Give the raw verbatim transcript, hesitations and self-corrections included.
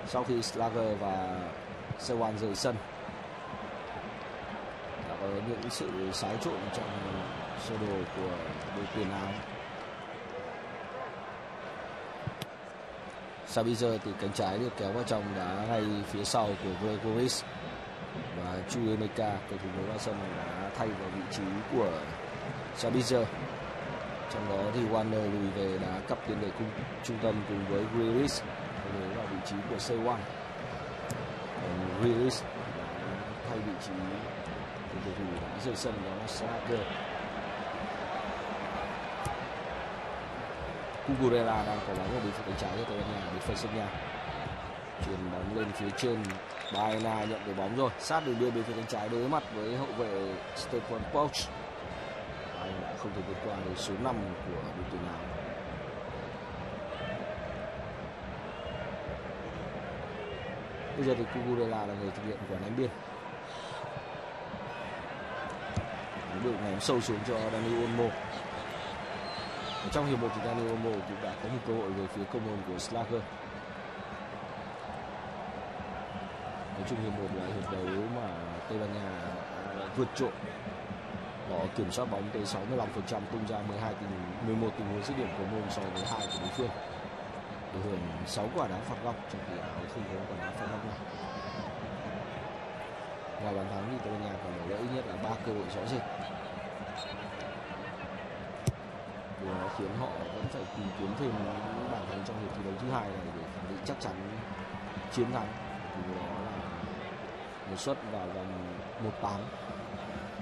sau khi Schlager và Sewan rời sân. Đã có những sự xáo trộn trong sơ đồ của đội tuyển Áo. Sabitzer từ cánh trái được kéo vào trong đá ngay phía sau của Gregoris, và Chuemeka, cầu thủ mới vào sân, đã thay vào vị trí của Sabitzer. Trong đó thì Warner lùi về đá cặp tiền vệ cung trung tâm cùng với Grealish để vào vị trí của Sewan. Grealish thay vị trí của cầu thủ đã rời sân, đó là Schlager. Cucurella đang có bóng ở bên phía cánh trái cho Tây Ban Nha để phân sân nhà. Chuyền bóng lên phía trên, Baena nhận được bóng rồi, sát đường biên bên phía cánh trái đối mặt với hậu vệ Stefan Poch. Anh đã không thể vượt qua được số năm của đội tuyển Áo. Bây giờ thì Cucurella là người thực hiện quả ném biên. Được ném sâu xuống cho Dani Olmo. Ở trong hiệp một thì Dani Olmo cũng đã có một cơ hội về phía công môn của Schlager. Nói chung hiệp một là hiệp đấu mà Tây Ban Nha đã vượt trội. Họ kiểm soát bóng tới sáu mươi lăm phần trăm, tung ra mười hai tình mười một tình huống dứt điểm cầu môn so với hai của đối phương. Được hưởng sáu quả đá phạt góc, trong khi Áo không có quả đá phạt góc nào. Ngoài bàn thắng thì Tây Ban Nha còn bỏ lỡ ít nhất là ba cơ hội rõ rệt. Điều đó khiến họ vẫn phải tìm kiếm thêm những bàn thắng trong hiệp thi đấu thứ hai này để khẳng định chắc chắn chiến thắng. Thì đó là một suất vào vòng một tám.